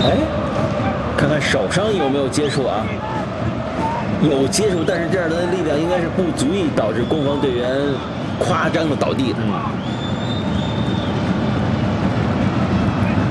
哎，看看手上有没有接触啊？有接触，但是这样的力量应该是不足以导致攻防队员夸张的倒地的。